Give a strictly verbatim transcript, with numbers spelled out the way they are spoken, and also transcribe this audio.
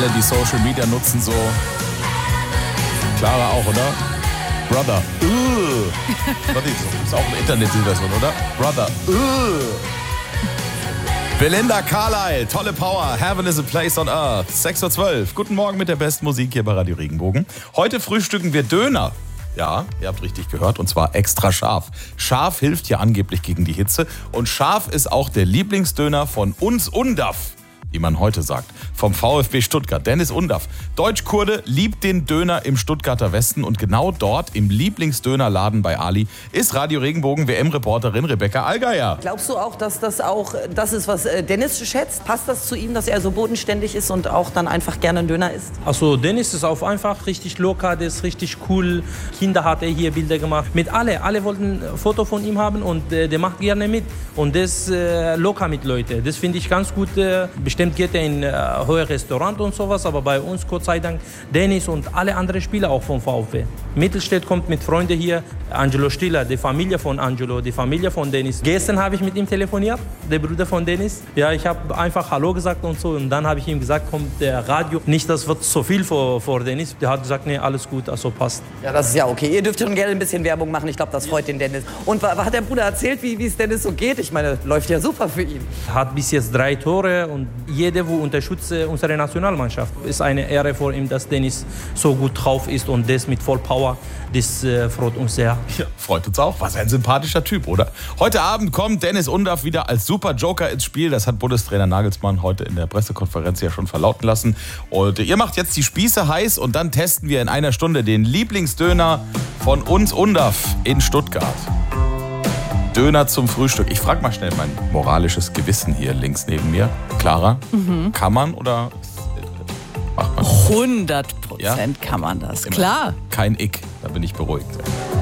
alle, die Social Media nutzen, so. Clara auch, oder? Brother. Uh. Das ist auch eine Internetversion, oder? Brother. Uh. Belinda Carlisle, tolle Power. Heaven is a place on earth. sechs Uhr zwölf. Guten Morgen mit der besten Musik hier bei Radio Regenbogen. Heute frühstücken wir Döner. Ja, ihr habt richtig gehört, und zwar extra scharf. Scharf hilft ja angeblich gegen die Hitze und scharf ist auch der Lieblingsdöner von uns Undav, wie man heute sagt, vom VfB Stuttgart. Dennis Undav, Deutschkurde, liebt den Döner im Stuttgarter Westen und genau dort im Lieblingsdönerladen bei Ali ist Radio Regenbogen W M-Reporterin Rebecca Allgeier. Glaubst du auch, dass das auch das ist, was Dennis schätzt? Passt das zu ihm, dass er so bodenständig ist und auch dann einfach gerne einen Döner isst? Also Dennis ist auch einfach richtig locker, der ist richtig cool. Kinder hat er hier Bilder gemacht. Mit alle, alle wollten ein Foto von ihm haben und äh, der macht gerne mit. Und der ist äh, locker mit Leuten. Das finde ich ganz gut. Äh, bestimmt geht er in ein äh, hohes Restaurant und sowas, aber bei uns, Gott sei Dank, Dennis und alle anderen Spieler auch vom VfB. Mittelstädt kommt mit Freunden hier. Angelo Stiller, die Familie von Angelo, die Familie von Dennis. Gestern habe ich mit ihm telefoniert, der Bruder von Dennis. Ja, ich habe einfach Hallo gesagt und so. Und dann habe ich ihm gesagt, kommt der Radio. Nicht, das wird so viel vor, vor Dennis. Der hat gesagt, nee, alles gut, also passt. Ja, das ist ja okay. Ihr dürft schon gerne ein bisschen Werbung machen. Ich glaube, das freut den Dennis. Und hat der Bruder erzählt, wie es Dennis so geht? Ich meine, läuft ja super für ihn. Er hat bis jetzt drei Tore und jeder, der unterstützt unsere Nationalmannschaft. Es ist eine Ehre für ihn, dass Dennis so gut drauf ist und das mit voll Power. Das äh, freut uns sehr. Ja, freut uns auch. Was ein sympathischer Typ, oder? Heute Abend kommt Dennis Undav wieder als Super Joker ins Spiel. Das hat Bundestrainer Nagelsmann heute in der Pressekonferenz ja schon verlauten lassen. Und ihr macht jetzt die Spieße heiß und dann testen wir in einer Stunde den Lieblingsdöner von uns Undav in Stuttgart. Döner zum Frühstück. Ich frage mal schnell mein moralisches Gewissen hier links neben mir. Clara, mhm. kann man oder macht man? hundert Prozent ja? kann man das, Immer. Klar. Kein Ick, da bin ich beruhigt.